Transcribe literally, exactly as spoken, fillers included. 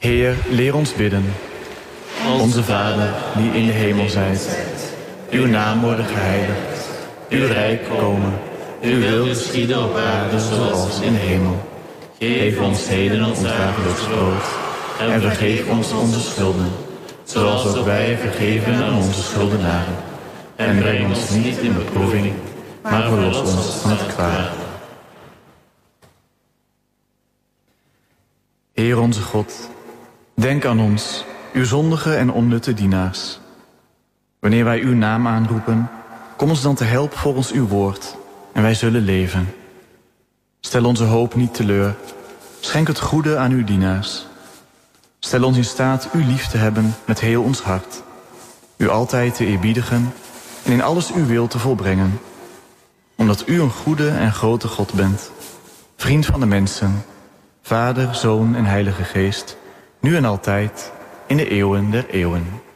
Heer, leer ons bidden. Onze Vader, die in de hemel zijt. Uw naam worden geheiligd. Uw rijk komen. Uw wil geschieden op aarde zoals in de hemel. Geef ons heden ons dagelijks brood. En vergeef ons onze schulden, zoals ook wij vergeven aan onze schuldenaren. En breng ons niet in beproeving, maar verlos ons van het kwade. Heer onze God, denk aan ons, uw zondige en onnutte dienaars. Wanneer wij uw naam aanroepen, kom ons dan te help volgens uw woord, en wij zullen leven. Stel onze hoop niet teleur, schenk het goede aan uw dienaars. Stel ons in staat u lief te hebben met heel ons hart, u altijd te eerbiedigen en in alles uw wil te volbrengen. Omdat u een goede en grote God bent, vriend van de mensen, Vader, Zoon en Heilige Geest, nu en altijd, in de eeuwen der eeuwen.